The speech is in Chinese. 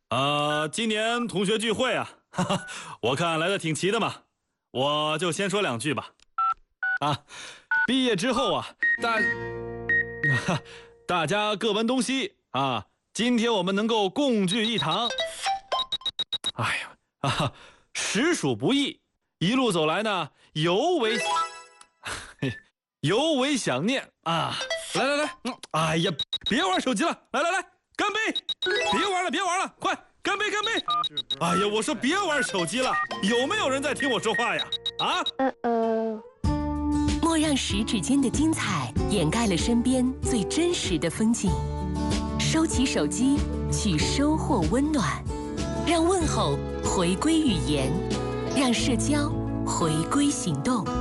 今年同学聚会啊，哈哈，我看来的挺齐的嘛，我就先说2句吧。毕业之后啊，大家各奔东西啊，今天我们能够共聚一堂，哎呀实属不易，一路走来呢，尤为想念啊！来，哎呀，别玩手机了，来，干杯！别玩了，快干杯！哎呀，我说别玩手机了，有没有人在听我说话呀？ 莫让十指间的精彩掩盖了身边最真实的风景。收起手机，去收获温暖，让问候回归语言，让社交回归行动。